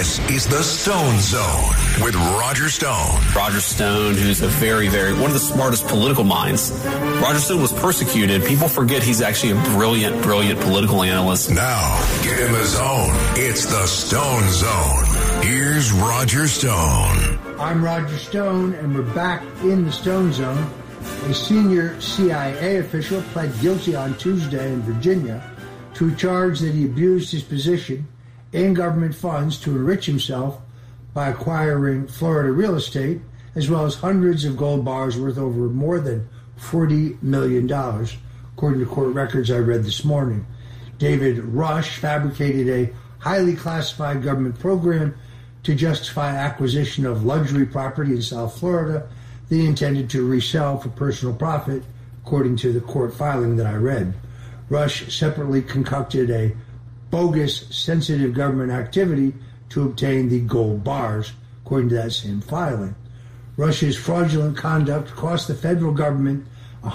This is the Stone Zone with Roger Stone. Roger Stone, who's a very, one of the smartest political minds. Roger Stone was persecuted. People forget he's actually a brilliant political analyst. Now, get in the zone. It's the Stone Zone. Here's Roger Stone. I'm Roger Stone, and we're back in the Stone Zone. A senior CIA official pled guilty on Tuesday in Virginia to a charge that he abused his position and government funds to enrich himself by acquiring Florida real estate, as well as hundreds of gold bars worth over more than $40 million, according to court records I read this morning. David Rush fabricated a highly classified government program to justify acquisition of luxury property in South Florida that he intended to resell for personal profit, according to the court filing that I read. Rush separately concocted a bogus sensitive government activity to obtain the gold bars, according to that same filing. Rush's fraudulent conduct cost the federal government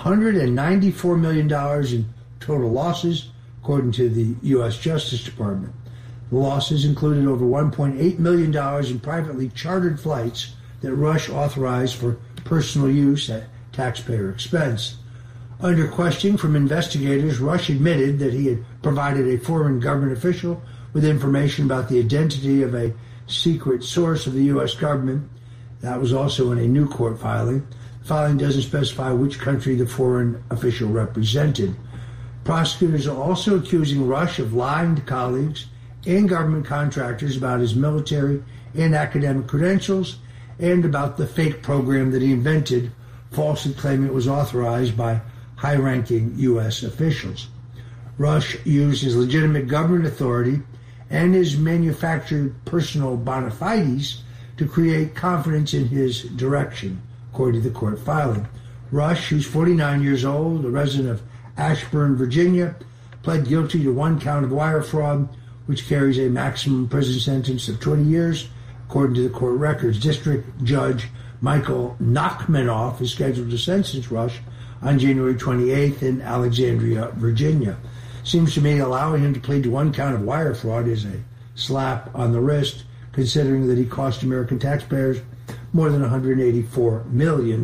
$194 million in total losses, according to the U.S. Justice Department. The losses included over $1.8 million in privately chartered flights that Rush authorized for personal use at taxpayer expense. Under questioning from investigators, Rush admitted that he had provided a foreign government official with information about the identity of a secret source of the U.S. government. That was also in a new court filing. The filing doesn't specify which country the foreign official represented. Prosecutors are also accusing Rush of lying to colleagues and government contractors about his military and academic credentials and about the fake program that he invented, falsely claiming it was authorized by high-ranking U.S. officials. Rush used his legitimate government authority and his manufactured personal bona fides to create confidence in his direction, according to the court filing. Rush, who's 49 years old, a resident of Ashburn, Virginia, pled guilty to one count of wire fraud, which carries a maximum prison sentence of 20 years, according to the court records. District Judge Michael Nachmanoff is scheduled to sentence Rush on January 28th in Alexandria, Virginia. Seems to me allowing him to plead to one count of wire fraud is a slap on the wrist, considering that he cost American taxpayers more than $184 million.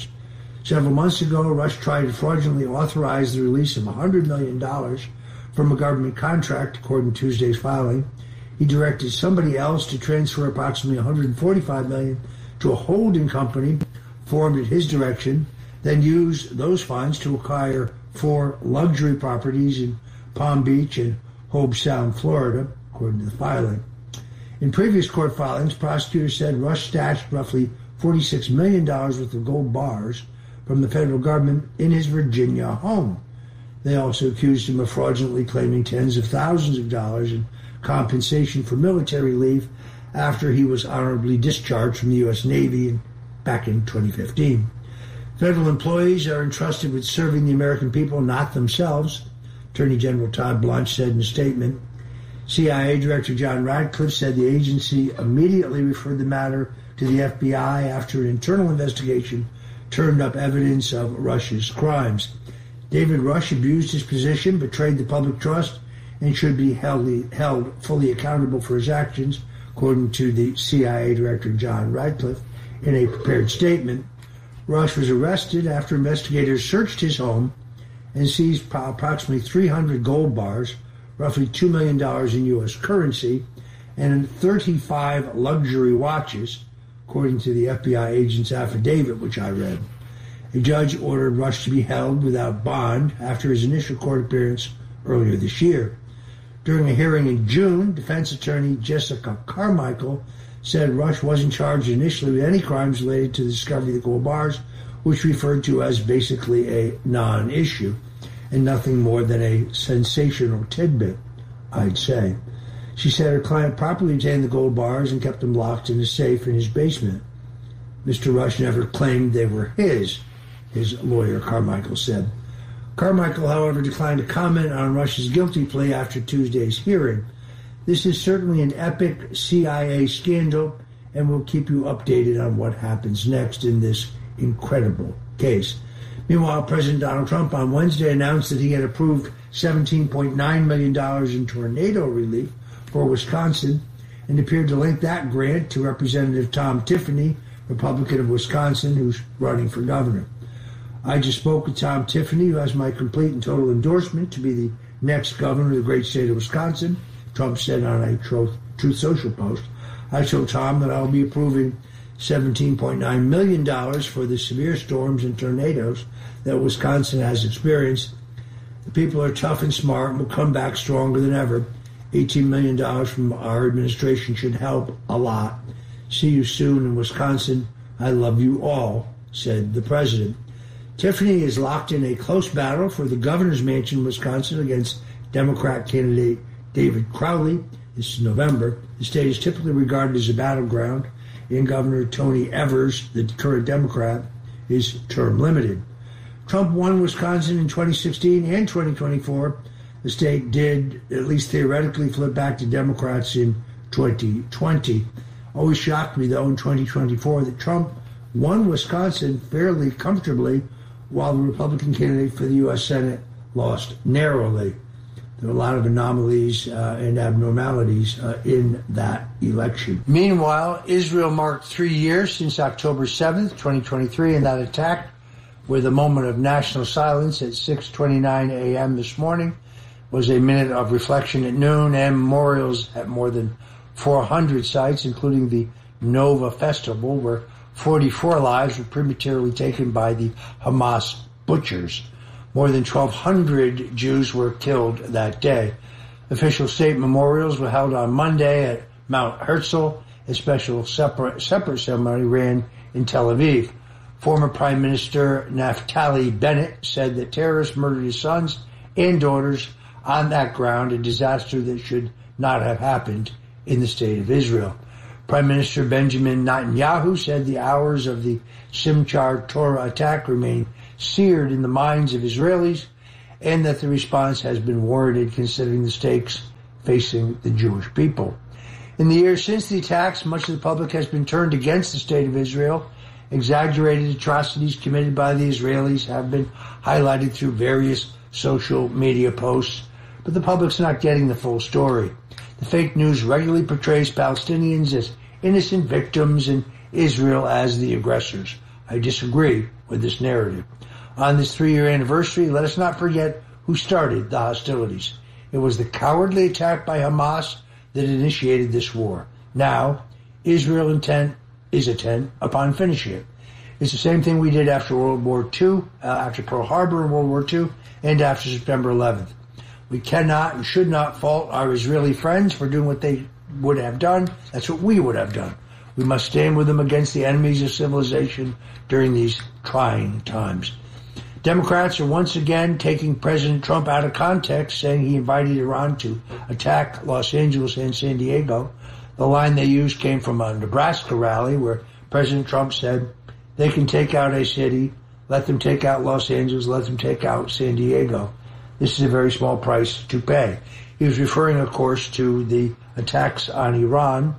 Several months ago, Rush tried to fraudulently authorize the release of $100 million from a government contract, according to Tuesday's filing. He directed somebody else to transfer approximately $145 million to a holding company formed at his direction, then used those funds to acquire 4 luxury properties in Palm Beach and Hobe Sound, Florida, according to the filing. In previous court filings, prosecutors said Rush stashed roughly $46 million worth of gold bars from the federal government in his Virginia home. They also accused him of fraudulently claiming tens of thousands of dollars in compensation for military leave after he was honorably discharged from the U.S. Navy back in 2015. Federal employees are entrusted with serving the American people, not themselves, Attorney General Todd Blanche said in a statement. CIA Director John Radcliffe said the agency immediately referred the matter to the FBI after an internal investigation turned up evidence of Rush's crimes. David Rush abused his position, betrayed the public trust, and should be held fully accountable for his actions, according to the CIA Director John Radcliffe in a prepared statement. Rush was arrested after investigators searched his home and seized approximately 300 gold bars, roughly $2 million in U.S. currency, and 35 luxury watches, according to the FBI agent's affidavit, which I read. A judge ordered Rush to be held without bond after his initial court appearance earlier this year. During a hearing in June, defense attorney Jessica Carmichael said Rush wasn't charged initially with any crimes related to the discovery of the gold bars, which referred to as basically a non-issue and nothing more than a sensational tidbit, I'd say. She said her client properly obtained the gold bars and kept them locked in a safe in his basement. Mr. Rush never claimed they were his lawyer Carmichael said. Carmichael, however, declined to comment on Rush's guilty plea after Tuesday's hearing. This is certainly an epic CIA scandal, and we'll keep you updated on what happens next in this incredible case. Meanwhile, President Donald Trump on Wednesday announced that he had approved $17.9 million in tornado relief for Wisconsin and appeared to link that grant to Representative Tom Tiffany, Republican of Wisconsin, who's running for governor. I just spoke with Tom Tiffany, who has my complete and total endorsement to be the next governor of the great state of Wisconsin, Trump said on a Truth Social post. I told Tom that I'll be approving $17.9 million for the severe storms and tornadoes that Wisconsin has experienced. The people are tough and smart and will come back stronger than ever. $18 million from our administration should help a lot. See you soon in Wisconsin. I love you all, said the president. Tiffany is locked in a close battle for the governor's mansion in Wisconsin against Democrat candidate David Crowley. This is November. The state is typically regarded as a battleground, and Governor Tony Evers, the current Democrat, is term limited. Trump won Wisconsin in 2016 and 2024. The state did, at least theoretically, flip back to Democrats in 2020. Always shocked me, though, in 2024 that Trump won Wisconsin fairly comfortably while the Republican candidate for the U.S. Senate lost narrowly. There were a lot of anomalies and abnormalities in that election. Meanwhile, Israel marked 3 years since October 7th, 2023, and that attack with a moment of national silence at 6:29 a.m. this morning was a minute of reflection at noon and memorials at more than 400 sites, including the Nova Festival, where 44 lives were prematurely taken by the Hamas butchers. More than 1,200 Jews were killed that day. Official state memorials were held on Monday at Mount Herzl. A special separate ceremony ran in Tel Aviv. Former Prime Minister Naftali Bennett said that terrorists murdered his sons and daughters on that ground, a disaster that should not have happened in the state of Israel. Prime Minister Benjamin Netanyahu said the hours of the Simchat Torah attack remain seared in the minds of Israelis, and that the response has been warranted considering the stakes facing the Jewish people. In the years since the attacks, much of the public has been turned against the state of Israel. Exaggerated atrocities committed by the Israelis have been highlighted through various social media posts, but the public's not getting the full story. The fake news regularly portrays Palestinians as innocent victims and Israel as the aggressors. I disagree with this narrative. On this 3-year anniversary, let us not forget who started the hostilities. It was the cowardly attack by Hamas that initiated this war. Now, Israel is intent upon finishing it. It's the same thing we did after World War II, after Pearl Harbor in World War II, and after September 11th. We cannot and should not fault our Israeli friends for doing what they would have done. That's what we would have done. We must stand with them against the enemies of civilization during these trying times. Democrats are once again taking President Trump out of context, saying he invited Iran to attack Los Angeles and San Diego. The line they used came from a Nebraska rally where President Trump said, they can take out a city, let them take out Los Angeles, let them take out San Diego. This is a very small price to pay. He was referring, of course, to the attacks on Iran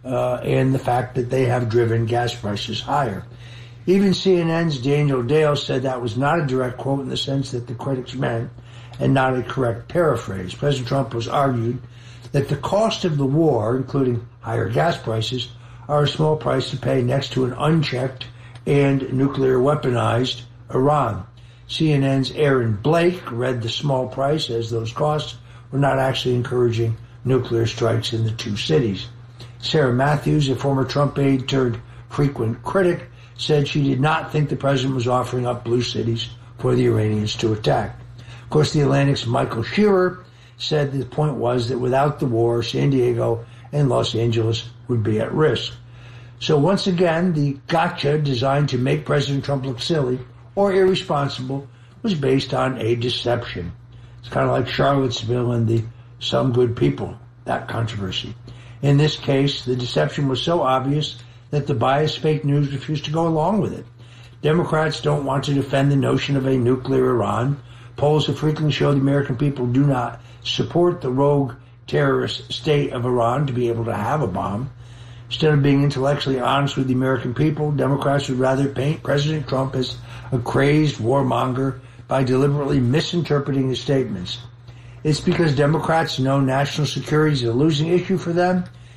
and the fact that they have driven gas prices higher. Even CNN's Daniel Dale said that was not a direct quote in the sense that the critics meant and not a correct paraphrase. President Trump was argued that the cost of the war, including higher gas prices, are a small price to pay next to an unchecked and nuclear weaponized Iran. CNN's Aaron Blake read the small price as those costs were not actually encouraging nuclear strikes in the two cities. Sarah Matthews, a former Trump aide turned frequent critic, said she did not think the president was offering up blue cities for the Iranians to attack. Of course, the Atlantic's Michael Shearer said the point was that without the war, San Diego and Los Angeles would be at risk. So once again, the gotcha designed to make President Trump look silly or irresponsible was based on a deception. It's kind of like Charlottesville and the Some Good People, that controversy. In this case, the deception was so obvious that the biased fake news refused to go along with it. Democrats don't want to defend the notion of a nuclear Iran. Polls have frequently showed the American people do not support the rogue terrorist state of Iran to be able to have a bomb. Instead of being intellectually honest with the American people, Democrats would rather paint President Trump as a crazed warmonger by deliberately misinterpreting his statements. It's because Democrats know national security is a losing issue for them,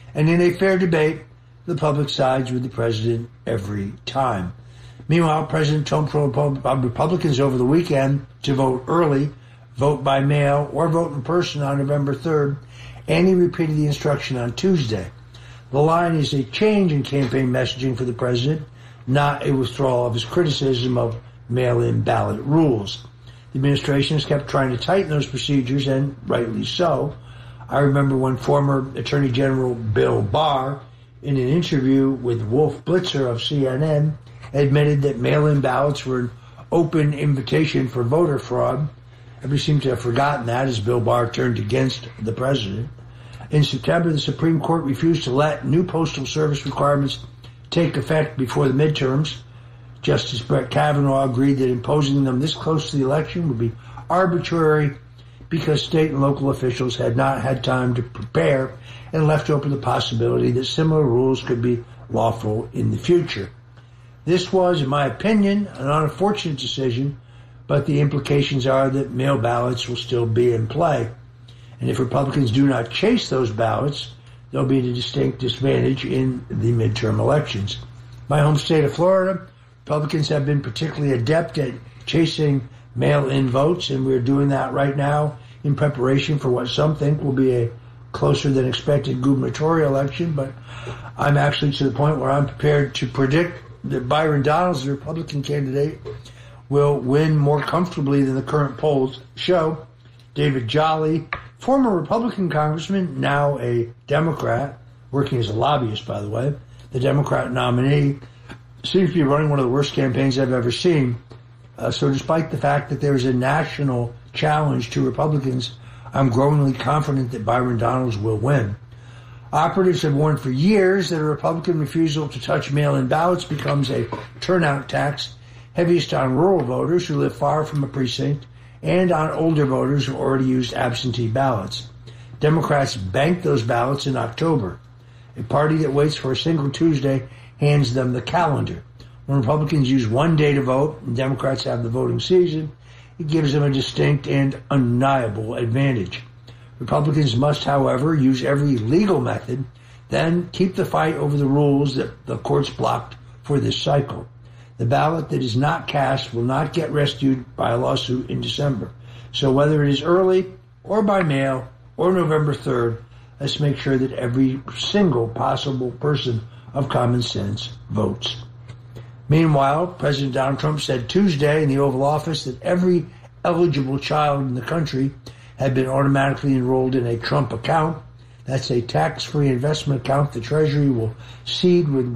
And in a fair debate, the public sides with the president every time. Meanwhile, President Trump told Republicans over the weekend to vote early, vote by mail, or vote in person on November 3rd, and he repeated the instruction on Tuesday. The line is a change in campaign messaging for the president, not a withdrawal of his criticism of mail-in ballot rules. The administration has kept trying to tighten those procedures, and rightly so. I remember when former Attorney General Bill Barr, in an interview with Wolf Blitzer of CNN, admitted that mail-in ballots were an open invitation for voter fraud. Everybody seemed to have forgotten that as Bill Barr turned against the president. In September, the Supreme Court refused to let new Postal Service requirements take effect before the midterms. Justice Brett Kavanaugh agreed that imposing them this close to the election would be arbitrary because state and local officials had not had time to prepare and left open the possibility that similar rules could be lawful in the future. This was, in my opinion, an unfortunate decision, but the implications are that mail ballots will still be in play. And if Republicans do not chase those ballots, they'll be at a distinct disadvantage in the midterm elections. My home state of Florida, Republicans have been particularly adept at chasing mail-in votes, and we're doing that right now in preparation for what some think will be a closer than expected gubernatorial election. But I'm actually to the point where I'm prepared to predict that Byron Donalds, the Republican candidate, will win more comfortably than the current polls show. David Jolly, former Republican congressman, now a Democrat, working as a lobbyist, by the way, the Democrat nominee, seems to be running one of the worst campaigns I've ever seen. So despite the fact that there is a national challenge to Republicans, I'm growingly confident that Byron Donalds will win. Operatives have warned for years that a Republican refusal to touch mail-in ballots becomes a turnout tax, heaviest on rural voters who live far from a precinct and on older voters who already used absentee ballots. Democrats banked those ballots in October. A party that waits for a single Tuesday hands them the calendar. When Republicans use one day to vote and Democrats have the voting season, it gives them a distinct and undeniable advantage. Republicans must, however, use every legal method, then keep the fight over the rules that the courts blocked for this cycle. The ballot that is not cast will not get rescued by a lawsuit in December. So whether it is early or by mail or November 3rd, let's make sure that every single possible person of common sense votes. Meanwhile, President Donald Trump said Tuesday in the Oval Office that every eligible child in the country had been automatically enrolled in a Trump account. That's a tax-free investment account the Treasury will seed with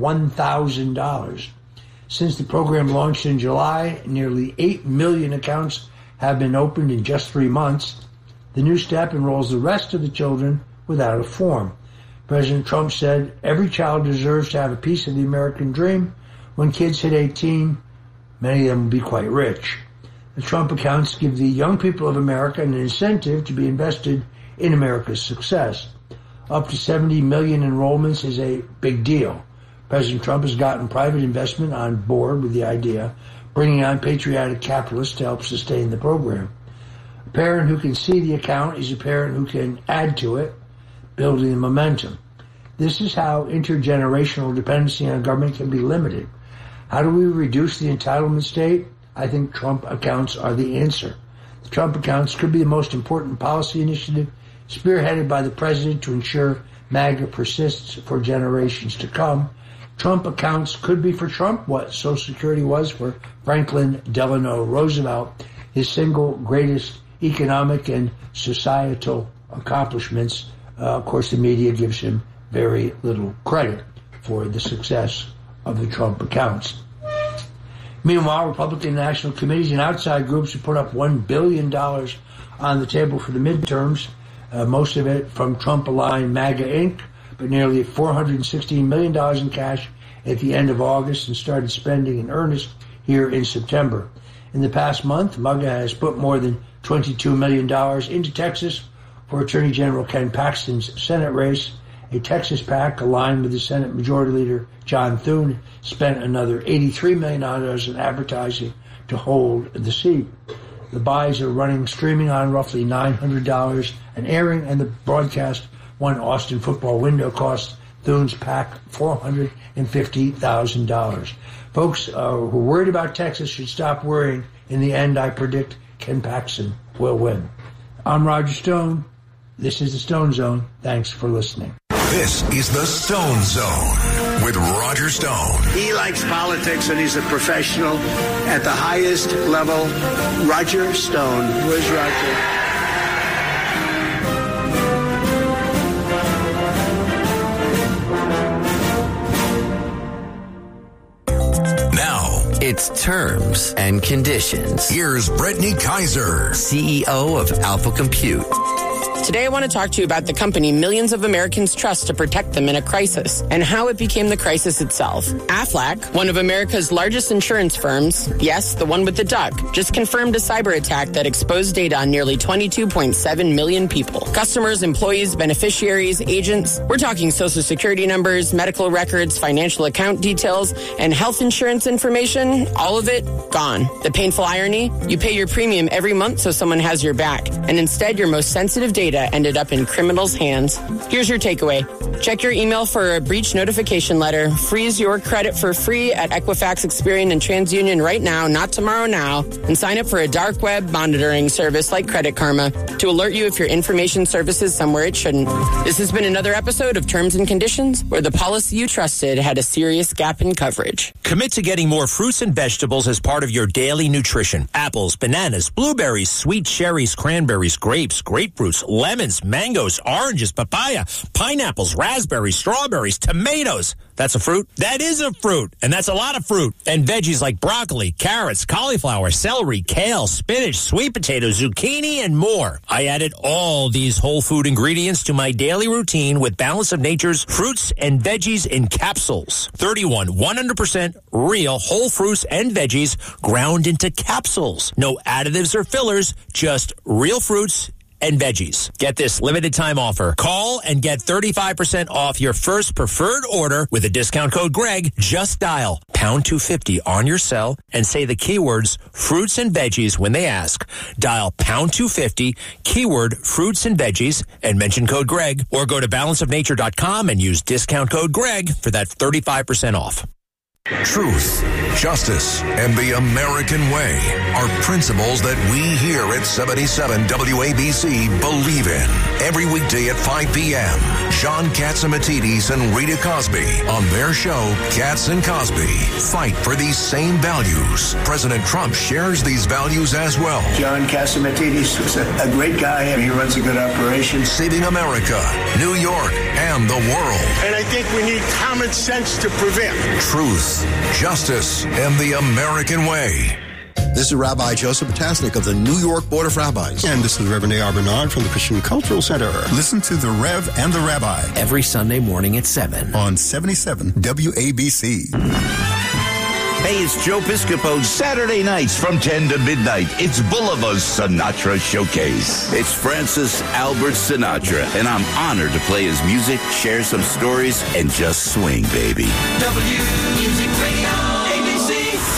$1,000. Since the program launched in July, nearly 8 million accounts have been opened in just 3 months. The new step enrolls the rest of the children without a form. President Trump said every child deserves to have a piece of the American dream. When kids hit 18, many of them will be quite rich. The Trump accounts give the young people of America an incentive to be invested in America's success. Up to 70 million enrollments is a big deal. President Trump has gotten private investment on board with the idea, bringing on patriotic capitalists to help sustain the program. A parent who can see the account is a parent who can add to it, building the momentum. This is how intergenerational dependency on government can be limited. How do we reduce the entitlement state? I think Trump accounts are the answer. The Trump accounts could be the most important policy initiative spearheaded by the president to ensure MAGA persists for generations to come. Trump accounts could be for Trump what Social Security was for Franklin Delano Roosevelt, his single greatest economic and societal accomplishments. Of course, the media gives him very little credit for the success of the Trump accounts. Meanwhile, Republican national committees and outside groups have put up $1 billion on the table for the midterms, most of it from Trump-aligned MAGA Inc., but nearly $416 million in cash at the end of August and started spending in earnest here in September. In the past month, MAGA has put more than $22 million into Texas for Attorney General Ken Paxton's Senate race. A Texas PAC aligned with the Senate Majority Leader John Thune spent another $83 million in advertising to hold the seat. The buys are running streaming on roughly $900 an airing, and the broadcast one Austin football window cost Thune's PAC $450,000. Folks who are worried about Texas should stop worrying. In the end, I predict Ken Paxton will win. I'm Roger Stone. This is the Stone Zone. Thanks for listening. This is the Stone Zone with Roger Stone. He likes politics and he's a professional at the highest level. Roger Stone. Where's Roger? It's Terms and Conditions. Here's Brittany Kaiser, CEO of Alpha Compute. Today I want to talk to you about the company millions of Americans trust to protect them in a crisis and how it became the crisis itself. Aflac, one of America's largest insurance firms, yes, the one with the duck, just confirmed a cyber attack that exposed data on nearly 22.7 million people. Customers, employees, beneficiaries, agents. We're talking social security numbers, medical records, financial account details, and health insurance information. All of it gone. The painful irony? You pay your premium every month so someone has your back, and instead your most sensitive data ended up in criminals' hands. Here's your takeaway. Check your email for a breach notification letter. Freeze your credit for free at Equifax, Experian, and TransUnion right now, not tomorrow now. And sign up for a dark web monitoring service like Credit Karma to alert you if your information surfaces somewhere it shouldn't. This has been another episode of Terms and Conditions, where the policy you trusted had a serious gap in coverage. Commit to getting more fruits and vegetables as part of your daily nutrition. Apples, bananas, blueberries, sweet cherries, cranberries, grapes, grapefruits, lemons, mangoes, oranges, papaya, pineapples, raspberries, strawberries, tomatoes. That's a fruit? That is a fruit. And that's a lot of fruit. And veggies like broccoli, carrots, cauliflower, celery, kale, spinach, sweet potatoes, zucchini, and more. I added all these whole food ingredients to my daily routine with Balance of Nature's fruits and veggies in capsules. 31 100% real whole fruits and veggies ground into capsules. No additives or fillers, just real fruits and veggies. Get this limited time offer. Call and get 35% off your first preferred order with a discount code Greg. Just dial pound 250 on your cell and say the keywords fruits and veggies when they ask. Dial pound 250, keyword fruits and veggies, and mention code Greg, or go to balanceofnature.com and use discount code Greg for that 35% off. Truth, justice, and the American way are principles that we here at 77 WABC believe in. Every weekday at 5 p.m., John Catsimatidis and Rita Cosby on their show, Cats and Cosby, fight for these same values. President Trump shares these values as well. John Catsimatidis is a great guy, and he runs a good operation. Saving America, New York, and the world. And I think we need common sense to prevent. Truth, justice, and the American way. This is Rabbi Joseph Potasnik of the New York Board of Rabbis. And this is Reverend A.R. Bernard from the Christian Cultural Center. Listen to The Rev and the Rabbi. Every Sunday morning at 7. On 77 WABC. Hey, it's Joe Piscopo. Saturday nights from 10 to midnight, it's Bolivar's Sinatra Showcase. It's Francis Albert Sinatra, and I'm honored to play his music, share some stories, and just swing, baby. W Music Radio, ABC.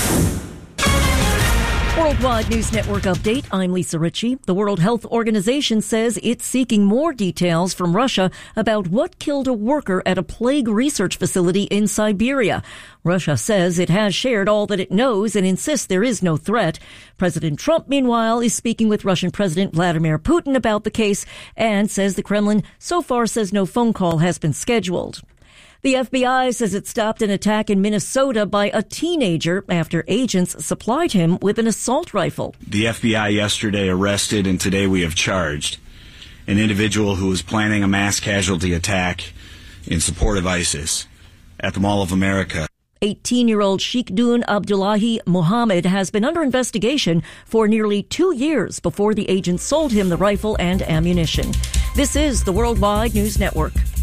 Worldwide News Network update. I'm Lisa Ritchie. The World Health Organization says it's seeking more details from Russia about what killed a worker at a plague research facility in Siberia. Russia says it has shared all that it knows and insists there is no threat. President Trump, meanwhile, is speaking with Russian President Vladimir Putin about the case and says the Kremlin so far says no phone call has been scheduled. The FBI says it stopped an attack in Minnesota by a teenager after agents supplied him with an assault rifle. The FBI yesterday arrested, and today we have charged, an individual who was planning a mass casualty attack in support of ISIS at the Mall of America. 18-year-old Sheikhdun Abdullahi Muhammad has been under investigation for nearly 2 years before the agents sold him the rifle and ammunition. This is the Worldwide News Network.